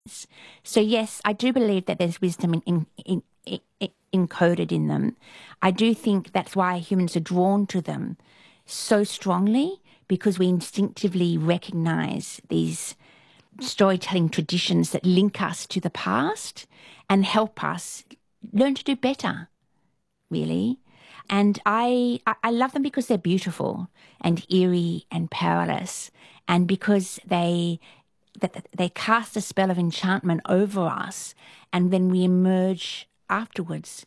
So yes, I do believe that there's wisdom encoded in them. I do think that's why humans are drawn to them so strongly, because we instinctively recognize these storytelling traditions that link us to the past and help us learn to do better, really. And I love them because they're beautiful and eerie and powerless, and because they cast a spell of enchantment over us, and then we emerge afterwards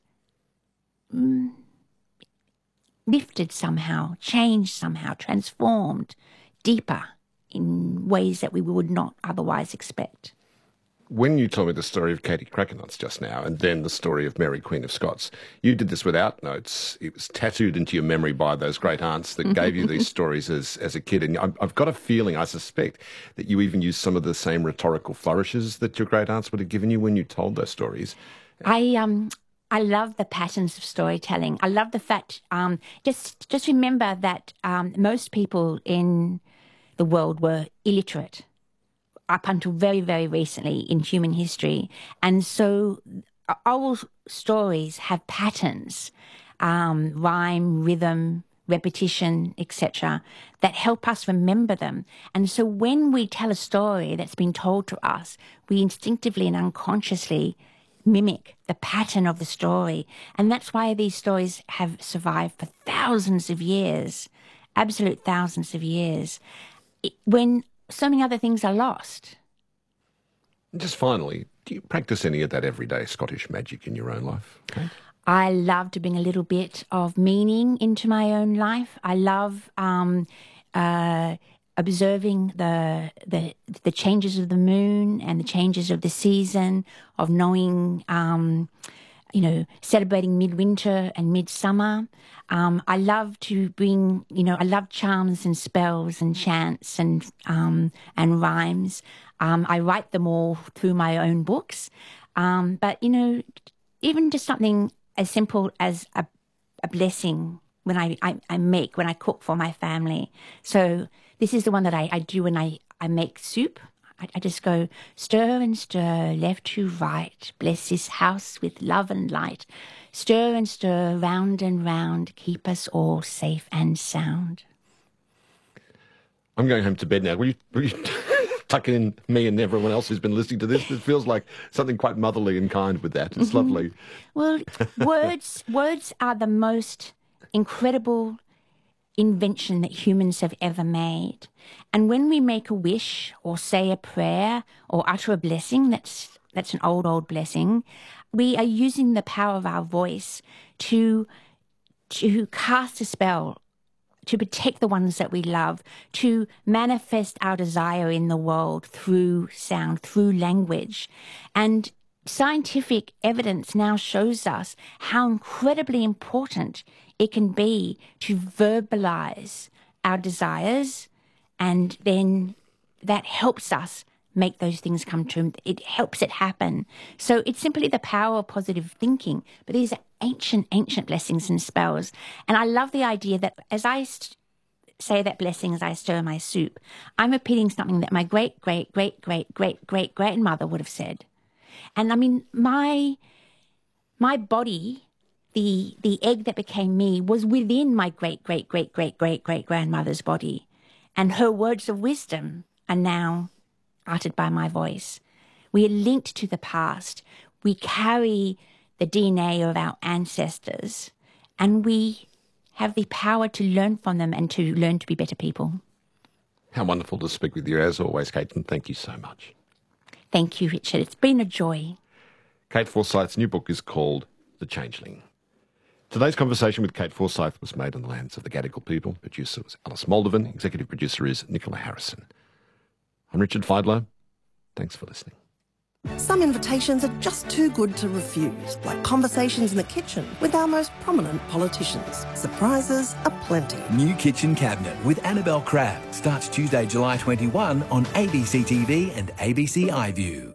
lifted somehow, changed somehow, transformed, deeper in ways that we would not otherwise expect. When you told me the story of Katie Crackernuts just now, and then the story of Mary, Queen of Scots, you did this without notes. It was tattooed into your memory by those great aunts that gave you these stories as a kid. And I've got a feeling, I suspect, that you even used some of the same rhetorical flourishes that your great aunts would have given you when you told those stories. I love the patterns of storytelling. I love the fact, just remember that most people in the world were illiterate up until very, very recently in human history. And so oral stories have patterns, rhyme, rhythm, repetition, etc., that help us remember them. And so when we tell a story that's been told to us, we instinctively and unconsciously mimic the pattern of the story. And that's why these stories have survived for thousands of years, absolute thousands of years, when so many other things are lost. Just finally, do you practice any of that everyday Scottish magic in your own life, Kate? I love to bring a little bit of meaning into my own life. I love observing the changes of the moon and the changes of the season, of knowing, celebrating midwinter and midsummer. I love to bring, I love charms and spells and chants and rhymes. I write them all through my own books. But, even just something as simple as a blessing when when I cook for my family. So this is the one that I do when I make soup. I just go, stir and stir, left to right, bless this house with love and light. Stir and stir, round and round, keep us all safe and sound. I'm going home to bed now. Will you tuck in me and everyone else who's been listening to this? It feels like something quite motherly and kind with that. It's lovely. Well, words are the most incredible invention that humans have ever made. And when we make a wish or say a prayer or utter a blessing, that's an old blessing, we are using the power of our voice to cast a spell, to protect the ones that we love, to manifest our desire in the world through sound, through language. And scientific evidence now shows us how incredibly important it can be to verbalize our desires, and then that helps us make those things come true. It helps it happen. So it's simply the power of positive thinking. But these are ancient blessings and spells. And I love the idea that as I say that blessing as I stir my soup, I'm repeating something that my great-great-great-great-great-grandmother would have said. And I mean, my body, the egg that became me, was within my great-great-great-great-great-great-grandmother's body. And her words of wisdom are now uttered by my voice. We are linked to the past. We carry the DNA of our ancestors, and we have the power to learn from them and to learn to be better people. How wonderful to speak with you as always, Kate, and thank you so much. Thank you, Richard. It's been a joy. Kate Forsyth's new book is called The Changeling. Today's conversation with Kate Forsyth was made on the lands of the Gadigal people. Producer was Alice Moldovan. Executive producer is Nicola Harrison. I'm Richard Feidler. Thanks for listening. Some invitations are just too good to refuse, like conversations in the kitchen with our most prominent politicians. Surprises aplenty. New Kitchen Cabinet with Annabelle Crabb starts Tuesday, July 21 on ABC TV and ABC iView.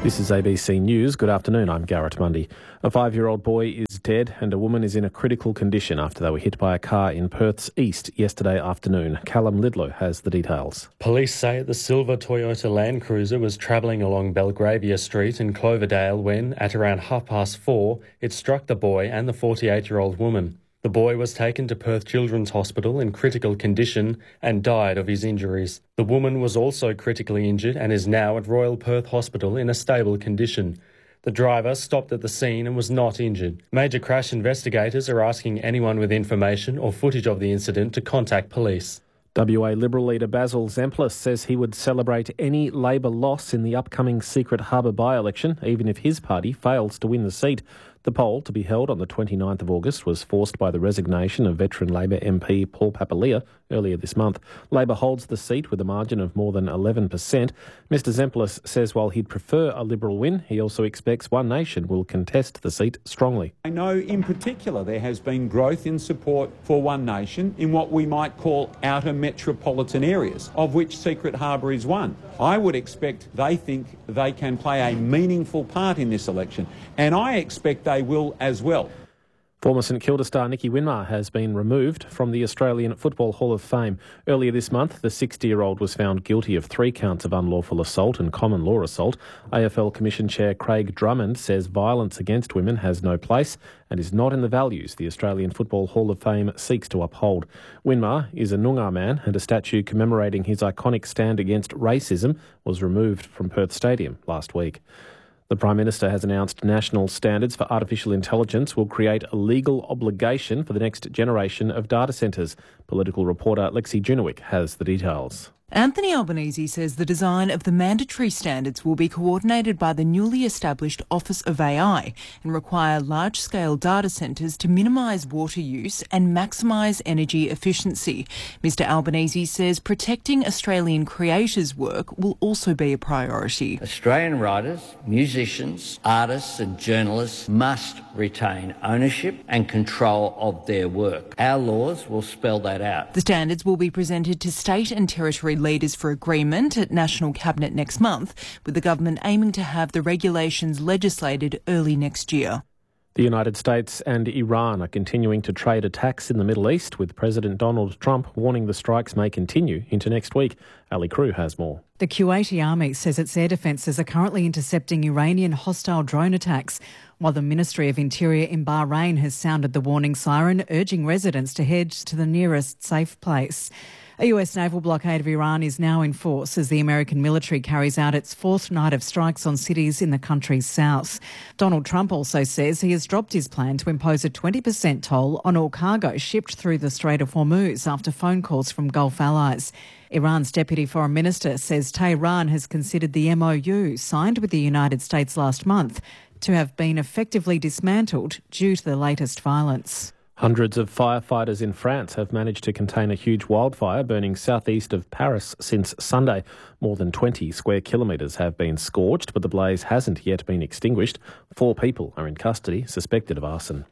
This is ABC News. Good afternoon, I'm Garrett Mundy. A 5-year-old boy is dead and a woman is in a critical condition after they were hit by a car in Perth's east yesterday afternoon. Callum Lidlow has the details. Police say the silver Toyota Land Cruiser was travelling along Belgravia Street in Cloverdale when, at around 4:30, it struck the boy and the 48-year-old woman. The boy was taken to Perth Children's Hospital in critical condition and died of his injuries. The woman was also critically injured and is now at Royal Perth Hospital in a stable condition. The driver stopped at the scene and was not injured. Major crash investigators are asking anyone with information or footage of the incident to contact police. WA Liberal leader Basil Zemplis says he would celebrate any Labor loss in the upcoming Secret Harbour by-election, even if his party fails to win the seat. The poll, to be held on the 29th of August, was forced by the resignation of veteran Labor MP Paul Papalia earlier this month. Labor holds the seat with a margin of more than 11%. Mr Zemplis says while he'd prefer a Liberal win, he also expects One Nation will contest the seat strongly. I know in particular there has been growth in support for One Nation in what we might call outer metropolitan areas, of which Secret Harbour is one. I would expect they think they can play a meaningful part in this election, and I expect they will as well. Former St Kilda star Nicky Winmar has been removed from the Australian Football Hall of Fame. Earlier this month, the 60-year-old was found guilty of 3 counts of unlawful assault and common law assault. AFL Commission Chair Craig Drummond says violence against women has no place and is not in the values the Australian Football Hall of Fame seeks to uphold. Winmar is a Noongar man and a statue commemorating his iconic stand against racism was removed from Perth Stadium last week. The Prime Minister has announced national standards for artificial intelligence will create a legal obligation for the next generation of data centres. Political reporter Lexi Junowick has the details. Anthony Albanese says the design of the mandatory standards will be coordinated by the newly established Office of AI and require large-scale data centres to minimise water use and maximise energy efficiency. Mr Albanese says protecting Australian creators' work will also be a priority. Australian writers, musicians, artists and journalists must retain ownership and control of their work. Our laws will spell that out. The standards will be presented to state and territory leaders for agreement at National Cabinet next month, with the government aiming to have the regulations legislated early next year. The United States and Iran are continuing to trade attacks in the Middle East, with President Donald Trump warning the strikes may continue into next week. Ali Crew has more. The Kuwaiti army says its air defences are currently intercepting Iranian hostile drone attacks, while the Ministry of Interior in Bahrain has sounded the warning siren, urging residents to head to the nearest safe place. A US naval blockade of Iran is now in force as the American military carries out its 4th night of strikes on cities in the country's south. Donald Trump also says he has dropped his plan to impose a 20% toll on all cargo shipped through the Strait of Hormuz after phone calls from Gulf allies. Iran's Deputy Foreign Minister says Tehran has considered the MOU signed with the United States last month to have been effectively dismantled due to the latest violence. Hundreds of firefighters in France have managed to contain a huge wildfire burning southeast of Paris since Sunday. More than 20 square kilometres have been scorched, but the blaze hasn't yet been extinguished. 4 people are in custody, suspected of arson.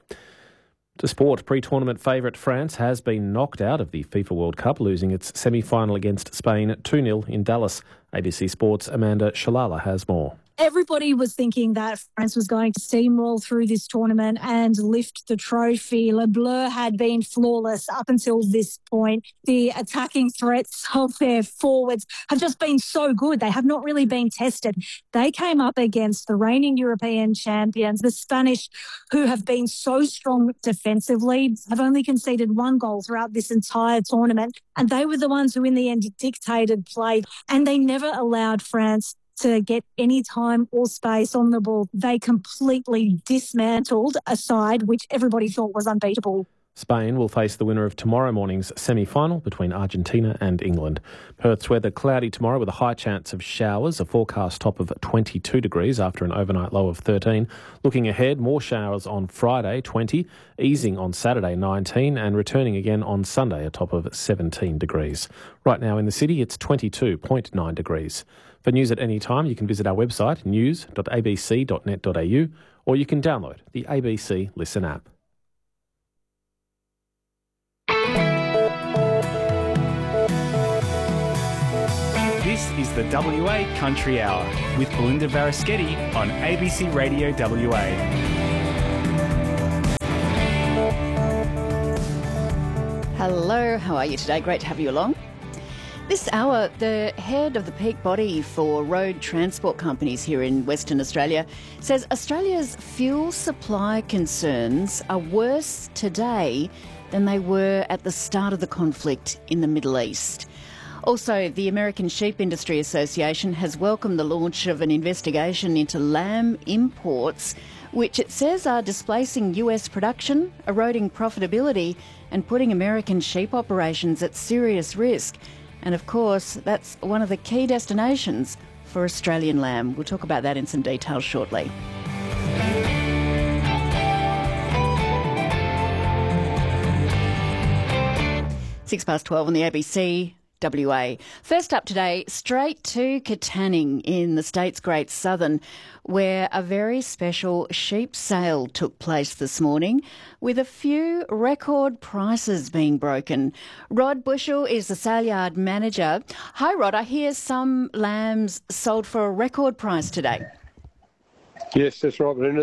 To sport, pre-tournament favourite France has been knocked out of the FIFA World Cup, losing its semi-final against Spain 2-0 in Dallas. ABC Sports' Amanda Shalala has more. Everybody was thinking that France was going to steamroll through this tournament and lift the trophy. Le Bleu had been flawless up until this point. The attacking threats of their forwards have just been so good. They have not really been tested. They came up against the reigning European champions, the Spanish, who have been so strong defensively, have only conceded 1 goal throughout this entire tournament. And they were the ones who in the end dictated play. And they never allowed France to get any time or space on the ball. They completely dismantled a side which everybody thought was unbeatable. Spain will face the winner of tomorrow morning's semi-final between Argentina and England. Perth's weather cloudy tomorrow with a high chance of showers, a forecast top of 22 degrees after an overnight low of 13. Looking ahead, more showers on Friday, 20, easing on Saturday, 19, and returning again on Sunday, a top of 17 degrees. Right now in the city, it's 22.9 degrees. For news at any time, you can visit our website, news.abc.net.au, or you can download the ABC Listen app. This is the WA Country Hour with Belinda Varaschetti on ABC Radio WA. Hello, how are you today? Great to have you along. This hour, the head of the peak body for road transport companies here in Western Australia says Australia's fuel supply concerns are worse today than they were at the start of the conflict in the Middle East. Also, the American Sheep Industry Association has welcomed the launch of an investigation into lamb imports, which it says are displacing US production, eroding profitability and putting American sheep operations at serious risk. And of course, that's one of the key destinations for Australian lamb. We'll talk about that in some detail shortly. Six past 12 on the ABC WA. First up today, straight to Katanning in the state's Great Southern, where a very special sheep sale took place this morning, with a few record prices being broken. Rod Bushell is the sale yard manager. Hi, Rod. I hear some lambs sold for a record price today. Yes, that's right, Belinda.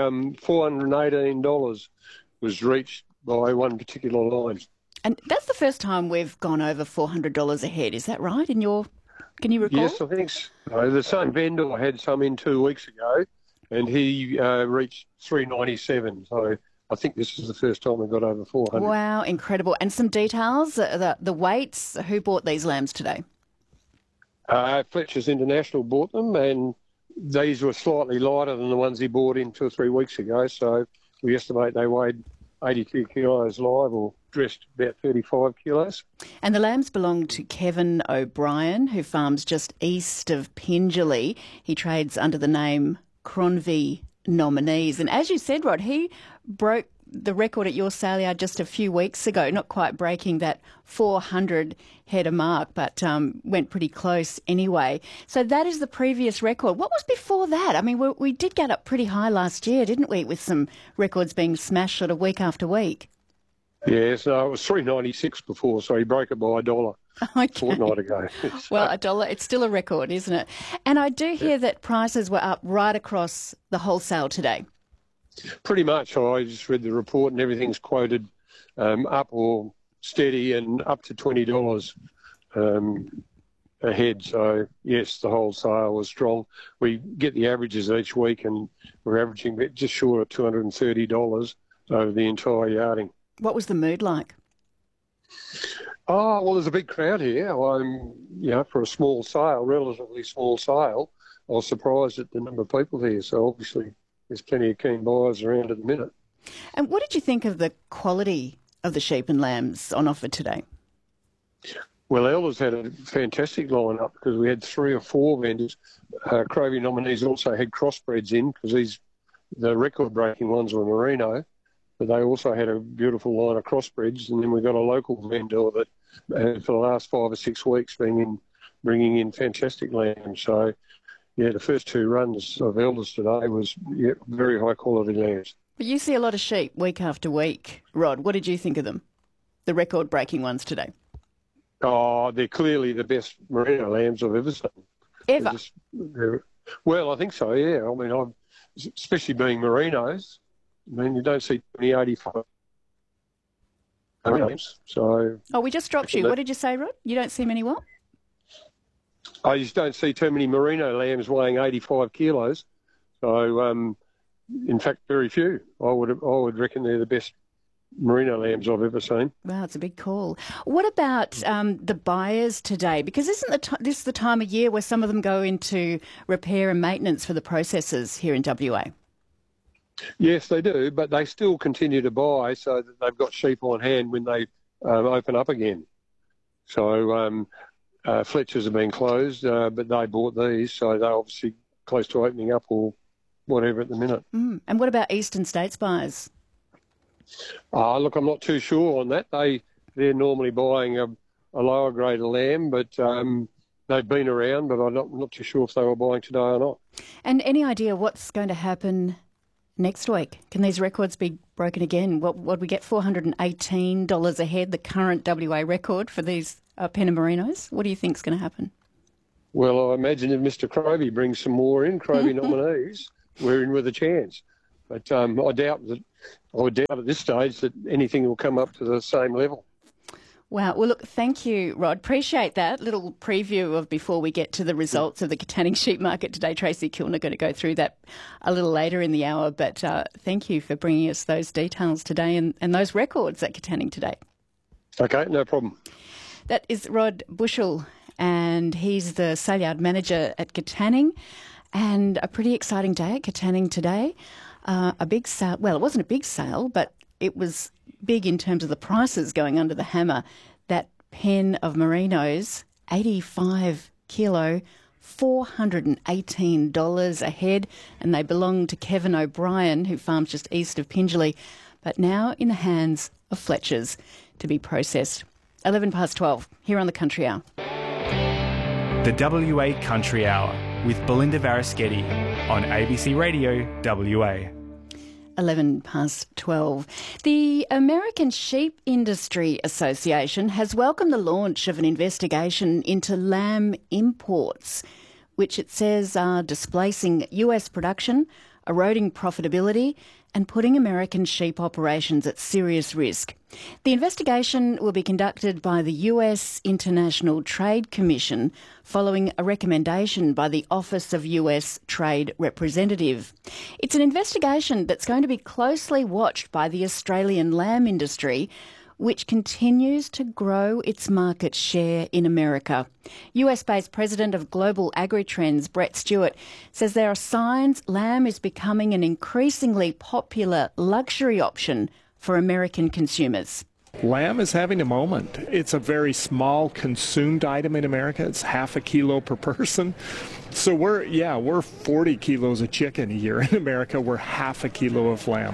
$418 was reached by one particular line. And that's the first time we've gone over $400 a head, is that right? Can you recall? Yes, I think so. The same vendor had some in 2 weeks ago, and he reached $397. So I think this is the first time we got over 400. Wow, incredible. And some details, the weights, who bought these lambs today? Fletcher's International bought them, and these were slightly lighter than the ones he bought in 2 or 3 weeks ago. So we estimate they weighed 82 kilos live, or dressed about 35 kilos. And the lambs belong to Kevin O'Brien, who farms just east of Pingelly. He trades under the name Cronvy Nominees. And as you said, Rod, he broke the record at your sale yard just a few weeks ago, not quite breaking that 400 header mark, but went pretty close anyway. So that is the previous record. What was before that? I mean, we did get up pretty high last year, didn't we, with some records being smashed sort of week after week? Yes, it was $3.96 before, so he broke it by $1 a fortnight ago. Well, $1, it's still a record, isn't it? And I do hear that prices were up right across the wholesale today. Pretty much. I just read the report and everything's quoted up or steady and up to $20 a head. So, yes, the wholesale was strong. We get the averages each week and we're averaging just short of $230 over the entire yarding. What was the mood like? Oh, well, there's a big crowd here. For a small sale, relatively small sale, I was surprised at the number of people here. So obviously there's plenty of keen buyers around at the minute. And what did you think of the quality of the sheep and lambs on offer today? Well, Elders had a fantastic line-up because we had 3 or 4 vendors. Cronvy Nominees also had crossbreds in because the record-breaking ones were merino, but they also had a beautiful line of crossbreds. And then we got a local vendor that for the last 5 or 6 weeks bringing in fantastic lambs. So, yeah, the first 2 runs of Elders today was very high-quality lambs. But you see a lot of sheep week after week, Rod. What did you think of them, the record-breaking ones today? Oh, they're clearly the best merino lambs I've ever seen. Ever? Well, I think so, yeah. I mean, especially being merinos, I mean, you don't see many 85 lambs. So. Oh, we just dropped you. What did you say, Rod? You don't see many what? I just don't see too many merino lambs weighing 85 kilos. So, in fact, very few. I would reckon they're the best merino lambs I've ever seen. Wow, it's a big call. What about the buyers today? Because isn't this the time of year where some of them go into repair and maintenance for the processors here in WA? Yes, they do, but they still continue to buy so that they've got sheep on hand when they open up again. So Fletcher's have been closed, but they bought these, so they're obviously close to opening up or whatever at the minute. Mm. And what about Eastern States buyers? Look, I'm not too sure on that. They're normally buying a lower grade of lamb, but they've been around, but I'm not too sure if they were buying today or not. And any idea what's going to happen next week? Can these records be broken again? What we get, $418 a head, the current WA record for these Penna Merinos? What do you think is going to happen? Well, I imagine if Mr Crovey brings some more in, Crovey nominees, we're in with a chance. But I doubt at this stage that anything will come up to the same level. Wow. Well, look, thank you, Rod. Appreciate that little preview of before we get to the results of the Katanning sheep market today. Tracy Kilner going to go through that a little later in the hour. But thank you for bringing us those details today and those records at Katanning today. Okay, no problem. That is Rod Bushell, and he's the sale yard manager at Katanning. And a pretty exciting day at Katanning today. A big sale. Well, it wasn't a big sale, but it was big in terms of the prices going under the hammer. That pen of merinos, 85 kilo, $418 a head, and they belong to Kevin O'Brien, who farms just east of Pingelly, but now in the hands of Fletchers to be processed. 12 here on the Country Hour. The WA Country Hour with Belinda Varaschetti on ABC Radio WA. 12. The American Sheep Industry Association has welcomed the launch of an investigation into lamb imports, which it says are displacing US production, eroding profitability and putting American sheep operations at serious risk. The investigation will be conducted by the US International Trade Commission following a recommendation by the Office of US Trade Representative. It's an investigation that's going to be closely watched by the Australian lamb industry, which continues to grow its market share in America. US-based President of Global Agri-Trends, Brett Stewart, says there are signs lamb is becoming an increasingly popular luxury option for American consumers. Lamb is having a moment. It's a very small consumed item in America. It's half a kilo per person. So we're 40 kilos of chicken a year in America. We're half a kilo of lamb.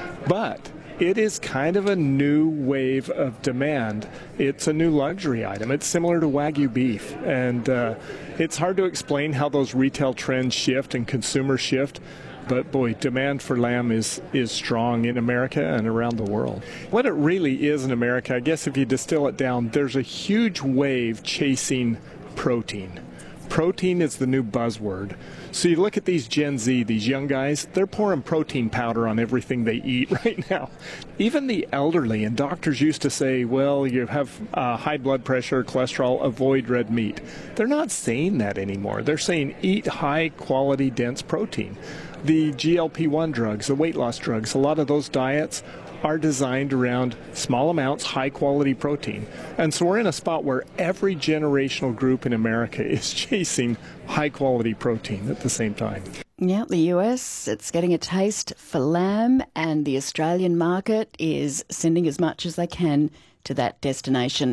But it is kind of a new wave of demand. It's a new luxury item. It's similar to Wagyu beef. And it's hard to explain how those retail trends shift and consumers shift. But boy, demand for lamb is strong in America and around the world. What it really is in America, I guess if you distill it down, there's a huge wave chasing protein. Protein is the new buzzword. So you look at these Gen Z, these young guys, they're pouring protein powder on everything they eat right now. Even the elderly, and doctors used to say, well, you have high blood pressure, cholesterol, avoid red meat. They're not saying that anymore. They're saying eat high quality, dense protein. The GLP-1 drugs, the weight loss drugs, a lot of those diets are designed around small amounts, high-quality protein. And so we're in a spot where every generational group in America is chasing high-quality protein at the same time. Yeah, the US, it's getting a taste for lamb, and the Australian market is sending as much as they can to that destination.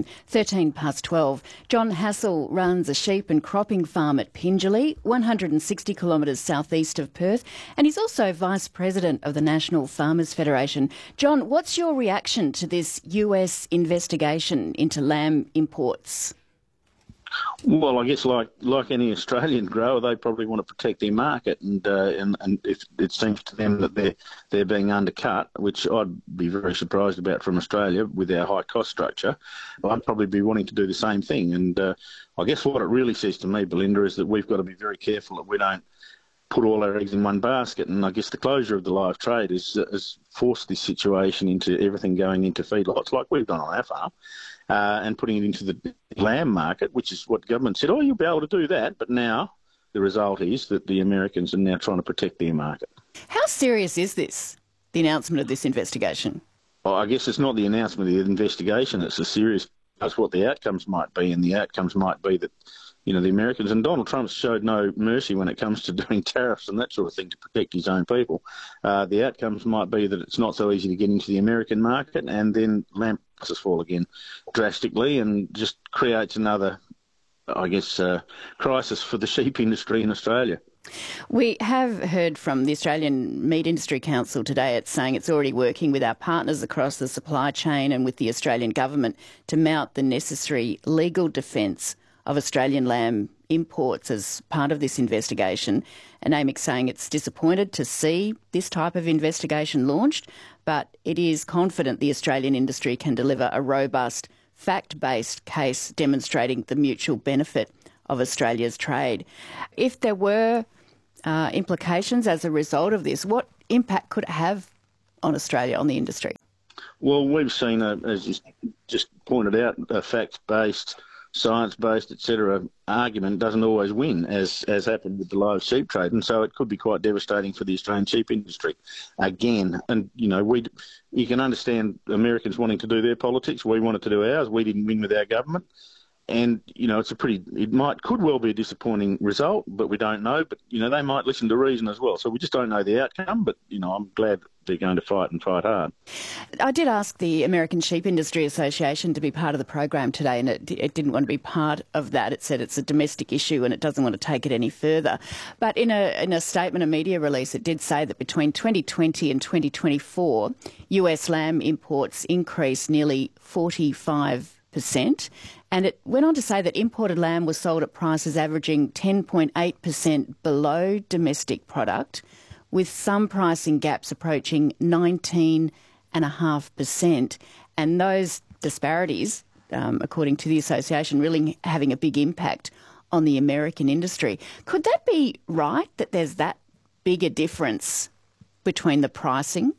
12. John Hassel runs a sheep and cropping farm at Pingelly, 160 kilometres southeast of Perth, and he's also Vice President of the National Farmers Federation. John, what's your reaction to this US investigation into lamb imports? Well, I guess like any Australian grower, they probably want to protect their market, and if it seems to them that they're being undercut, which I'd be very surprised about from Australia with our high cost structure, I'd probably be wanting to do the same thing. And I guess what it really says to me, Belinda, is that we've got to be very careful that we don't put all our eggs in one basket. And I guess the closure of the live trade has forced this situation into everything going into feedlots like we've done on our farm. And putting it into the lamb market, which is what government said, you'll be able to do that. But now the result is that the Americans are now trying to protect their market. How serious is this, the announcement of this investigation? Well, I guess it's not the announcement of the investigation. It's a serious, that's what the outcomes might be. And the outcomes might be that, the Americans, and Donald Trump showed no mercy when it comes to doing tariffs and that sort of thing to protect his own people. The outcomes might be that it's not so easy to get into the American market, and then lamb prices fall again drastically and just creates another, crisis for the sheep industry in Australia. We have heard from the Australian Meat Industry Council today. It's saying it's already working with our partners across the supply chain and with the Australian government to mount the necessary legal defence of Australian lamb imports as part of this investigation. And AMIC's saying it's disappointed to see this type of investigation launched, but it is confident the Australian industry can deliver a robust, fact-based case demonstrating the mutual benefit of Australia's trade. If there were implications as a result of this, what impact could it have on Australia, on the industry? Well, we've seen, as you just pointed out, a fact-based, science-based, etc. argument doesn't always win, as happened with the live sheep trade, and so it could be quite devastating for the Australian sheep industry again. And you can understand Americans wanting to do their politics. We wanted to do ours. We didn't win with our government, and could well be a disappointing result, but we don't know. But they might listen to reason as well. So we just don't know the outcome. But I'm glad they're going to fight hard. I did ask the American Sheep Industry Association to be part of the program today, and it didn't want to be part of that. It said it's a domestic issue and it doesn't want to take it any further. But in a statement, a media release, it did say that between 2020 and 2024, US lamb imports increased nearly 45%. And it went on to say that imported lamb was sold at prices averaging 10.8% below domestic product, with some pricing gaps approaching 19.5%. And those disparities, according to the association, really having a big impact on the American industry. Could that be right, that there's that big a difference between the pricing?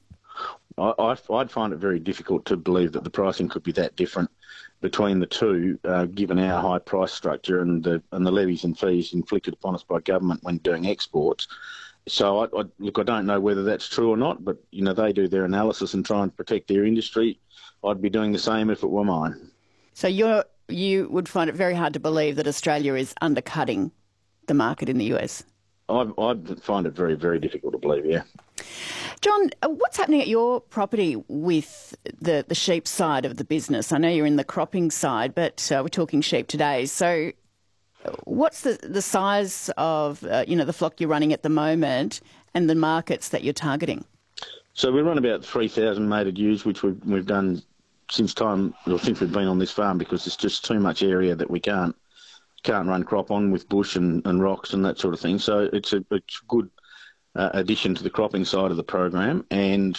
I'd find it very difficult to believe that the pricing could be that different between the two, given our high price structure and the levies and fees inflicted upon us by government when doing exports. So I don't know whether that's true or not, but they do their analysis and try and protect their industry. I'd be doing the same if it were mine. So you would find it very hard to believe that Australia is undercutting the market in the US? I'd find it very, very difficult to believe, yeah. John, what's happening at your property with the sheep side of the business? I know you're in the cropping side, but we're talking sheep today. So what's the size of the flock you're running at the moment and the markets that you're targeting? So we run about 3,000 mated ewes, which we've done since we've been on this farm, because there's just too much area that we can't run crop on with bush and rocks and that sort of thing. So it's a good addition to the cropping side of the program. And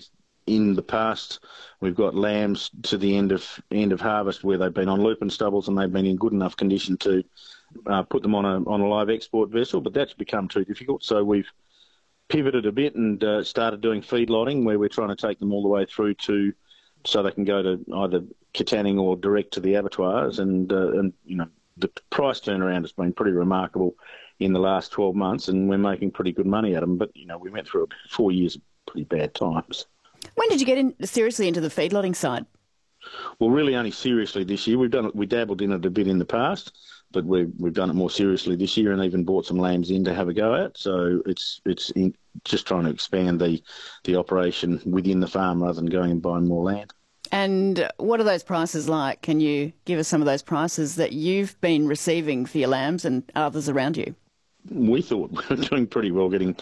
in the past, we've got lambs to the end of harvest where they've been on lupin stubbles and they've been in good enough condition to put them on a live export vessel, but that's become too difficult. So we've pivoted a bit and started doing feedlotting, where we're trying to take them all the way through so they can go to either Katanning or direct to the abattoirs. And the price turnaround has been pretty remarkable in the last 12 months, and we're making pretty good money at them. But, we went through 4 years of pretty bad times. When did you get seriously into the feedlotting side? Well, really only seriously this year. We dabbled in it a bit in the past, but we've done it more seriously this year, and even bought some lambs in to have a go at. So it's just trying to expand the operation within the farm rather than going and buying more land. And what are those prices like? Can you give us some of those prices that you've been receiving for your lambs and others around you? We thought we were doing pretty well, getting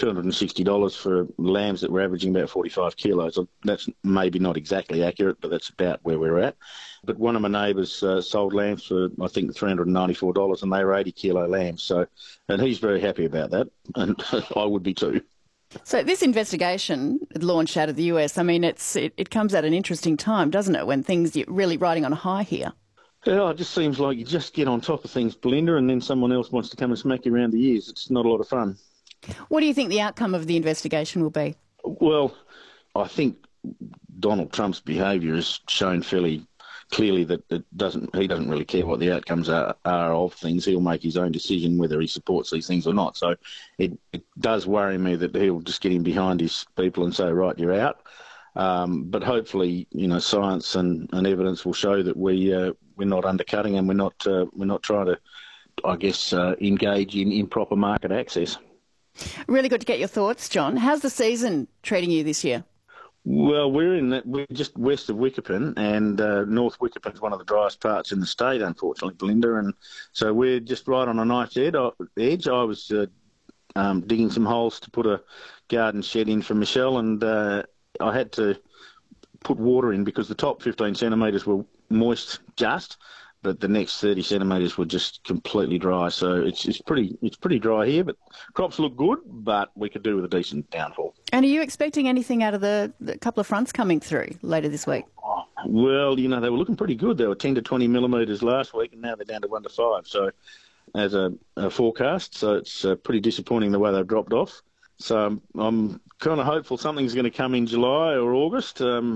$260 for lambs that were averaging about 45 kilos. That's maybe not exactly accurate, but that's about where we're at. But one of my neighbours sold lambs for, I think, $394, and they were 80-kilo lambs. And he's very happy about that, and I would be too. So this investigation launched out of the US, I mean, it comes at an interesting time, doesn't it, when things are really riding on a high here? Yeah, it just seems like you just get on top of things, Belinda, and then someone else wants to come and smack you around the ears. It's not a lot of fun. What do you think the outcome of the investigation will be? Well, I think Donald Trump's behaviour has shown fairly clearly that he doesn't really care what the outcomes are of things. He'll make his own decision whether he supports these things or not. So it does worry me that he'll just get in behind his people and say, right, you're out. But hopefully, science and evidence will show that we're not undercutting, and we're not trying to, I guess, engage in improper market access. Really good to get your thoughts, John. How's the season treating you this year? Well, we're just west of Wickerton, and North Wickerton is one of the driest parts in the state, unfortunately, Belinda, and so we're just right on a knife's edge. I was digging some holes to put a garden shed in for Michelle, and I had to put water in because the top 15 centimetres were moist just, but the next 30 centimetres were just completely dry. So it's pretty dry here, but crops look good, but we could do with a decent downfall. And are you expecting anything out of the couple of fronts coming through later this week? Well, they were looking pretty good. They were 10 to 20 millimetres last week, and now they're down to 1 to 5. So as a forecast. So it's pretty disappointing the way they've dropped off. So I'm kind of hopeful something's going to come in July or August.